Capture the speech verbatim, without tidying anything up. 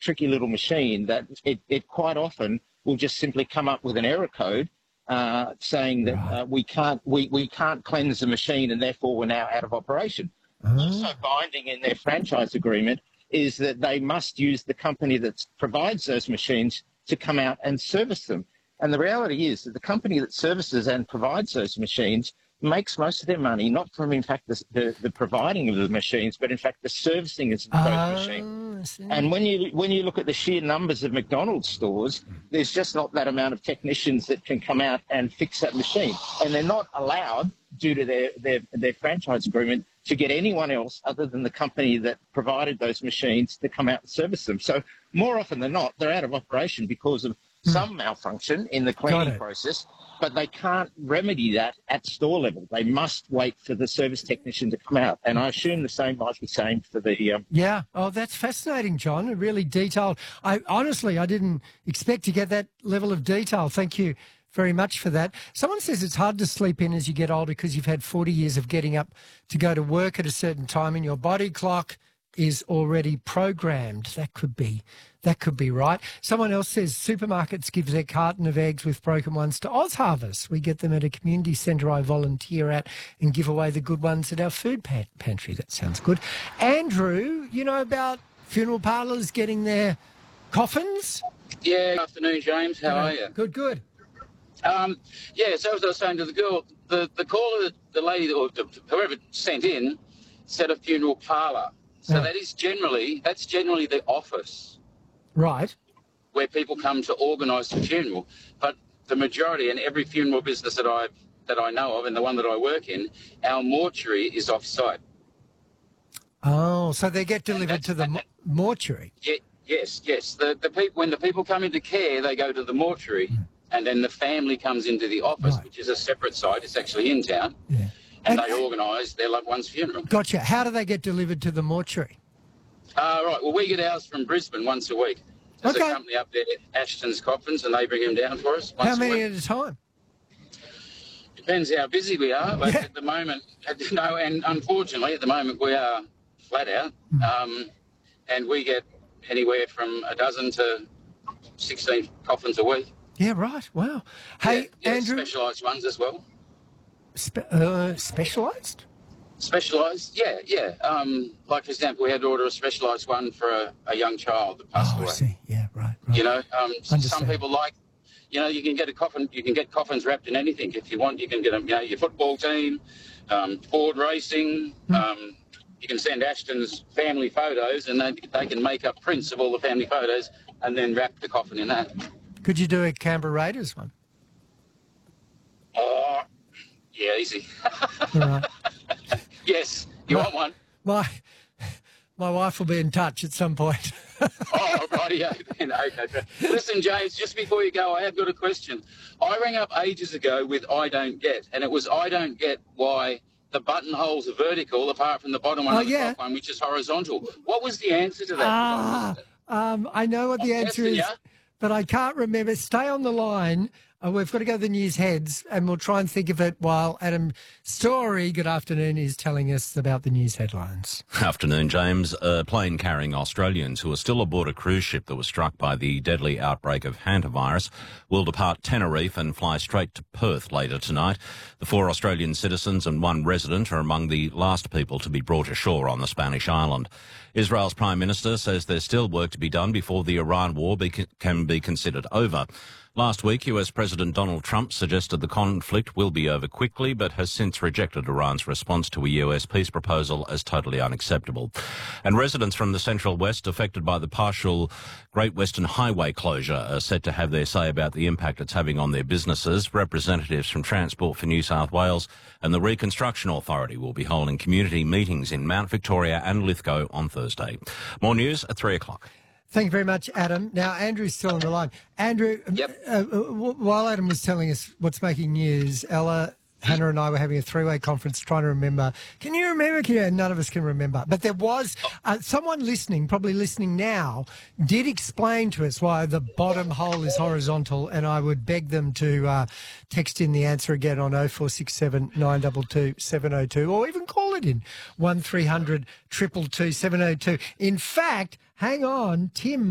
tricky little machine that it, it quite often will just simply come up with an error code uh, saying that Right. uh, we can't we, we can't cleanse the machine and therefore we're now out of operation. Oh. Also binding in their franchise agreement is that they must use the company that provides those machines to come out and service them. And the reality is that the company that services and provides those machines makes most of their money, not from, in fact, the, the, the providing of the machines, but, in fact, the servicing of those Oh, machines. I see. And when you when you look at the sheer numbers of McDonald's stores, there's just not that amount of technicians that can come out and fix that machine. And they're not allowed, due to their, their, their franchise agreement, to get anyone else other than the company that provided those machines to come out and service them. So more often than not, they're out of operation because of some malfunction in the cleaning process, but they can't remedy that at store level. They must wait for the service technician to come out. And I assume the same might be same for the... Um... Yeah. Oh, that's fascinating, John. Really detailed. I honestly, I didn't expect to get that level of detail. Thank you very much for that. Someone says it's hard to sleep in as you get older because you've had forty years of getting up to go to work at a certain time and your body clock is already programmed. That could be, that could be right. Someone else says supermarkets give their carton of eggs with broken ones to Oz Harvest. We get them at a community centre I volunteer at and give away the good ones at our food pan- pantry. That sounds good. Andrew, you know about funeral parlours getting their coffins? Yeah, good afternoon, James. How are you? Good, good. Um, yeah, so as I was saying to the girl, the, the caller, the lady, or the, whoever sent in, said a funeral parlour. So Yeah. that is generally, that's generally the office Right. where people come to organise the funeral. But the majority, and every funeral business that I that I know of, and the one that I work in, our mortuary is off-site. Oh, so they get delivered to the mo- mortuary. Yeah, yes, yes. The the people when the people come into care, they go to the mortuary, and then the family comes into the office, Right. which is a separate site. It's actually in town. Yeah. And they organise their loved one's funeral. Gotcha. How do they get delivered to the mortuary? Uh, right, well, we get ours from Brisbane once a week. There's Okay. a company up there, Ashton's Coffins, and they bring them down for us once How many a week. at a time? Depends how busy we are, but Yeah. at the moment, no, and unfortunately, at the moment, we are flat out. Um, and we get anywhere from a dozen to sixteen coffins a week. Yeah, right. Wow. Hey, yeah, yeah, Andrew, specialised ones as well. spe- uh, specialised? Specialised, yeah, yeah. Um, like, for example, we had to order a specialised one for a, a young child that passed Oh, I away. see. Yeah, right, right. You know, um, s- some Understand. people like, you know, you can get a coffin, you can get coffins wrapped in anything. If you want, you can get them, you know, your football team, um, Ford racing. Hmm. Um, you can send Ashton's family photos, and they they can make up prints of all the family photos, and then wrap the coffin in that. Could you do a Canberra Raiders one? Oh, yeah, easy. All right. Yes, you want one? My, my wife will be in touch at some point. Oh, rightio then. Okay. great. Listen, James, just before you go, I have got a question. I rang up ages ago with I don't get, and it was I don't get why the buttonholes are vertical apart from the bottom one Oh, of the yeah. top one, which is horizontal. What was the answer to that? Ah, um, I know what the I'm answer testing is, ya. but I can't remember. Stay on the line. Uh, we've got to go to the news heads, and we'll try and think of it while Adam Story, good afternoon, is telling us about the news headlines. Afternoon, James. A plane carrying Australians who are still aboard a cruise ship that was struck by the deadly outbreak of hantavirus will depart Tenerife and fly straight to Perth later tonight. The four Australian citizens and one resident are among the last people to be brought ashore on the Spanish island. Israel's Prime Minister says there's still work to be done before the Iran war be- can be considered over. Last week, U S President Donald Trump suggested the conflict will be over quickly, but has since rejected Iran's response to a U S peace proposal as totally unacceptable. And residents from the Central West affected by the partial Great Western Highway closure are set to have their say about the impact it's having on their businesses. Representatives from Transport for New South Wales and the Reconstruction Authority will be holding community meetings in Mount Victoria and Lithgow on Thursday. More news at three o'clock. Thank you very much, Adam. Now, Andrew's still on the line. Andrew, Yep. uh, uh, w- while Adam was telling us what's making news, Ella, Hannah and I were having a three-way conference trying to remember. Can you remember? Yeah, none of us can remember. But there was uh, someone listening, probably listening now, did explain to us why the bottom hole is horizontal, and I would beg them to uh, text in the answer again on oh four six seven, nine two two, seven oh two, or even call it in one three hundred, two two two, seven oh two. In fact, hang on, Tim